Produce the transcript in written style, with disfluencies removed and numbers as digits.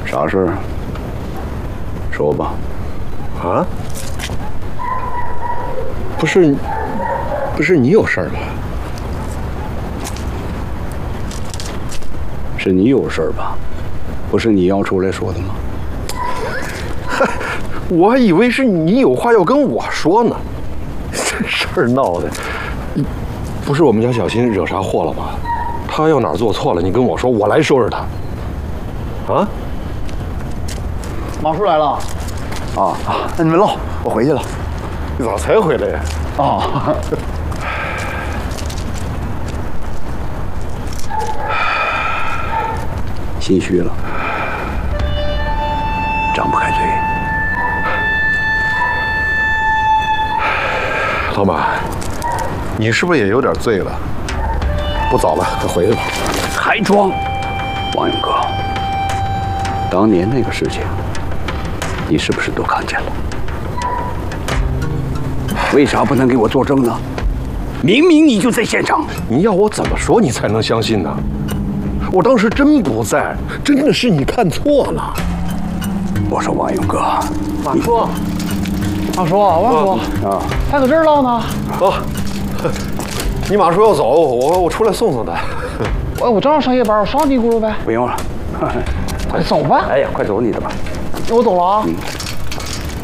啥事儿？说吧。 啊？不是你有事儿吧？ 是你有事儿吧？不是你要出来说的吗？ 嗨，我还以为是你有话要跟我说呢。这事儿闹的，不是我们家小新惹啥祸了吧？他要哪儿做错了，你跟我说，我来收拾他。啊？ 马叔来了。 那你们唠，我回去了。 你咋才回来呀？ 心虚了，张不开嘴。 老马，你是不是也有点醉了？不早了，快回去吧。 还装，王勇哥，当年那个事情，你是不是都看见了？为啥不能给我作证呢？明明你就在现场。 你要我怎么说你才能相信呢？我当时真不在，真的是你看错了。 我说王勇哥， 马叔，王叔啊， 他搁这儿唠呢。 你马叔要走，我出来送送他。 我正好上夜班，我捎你一轱辘呗。 不用了， 快走吧。 哎呀，快走你的吧。 那我走了啊。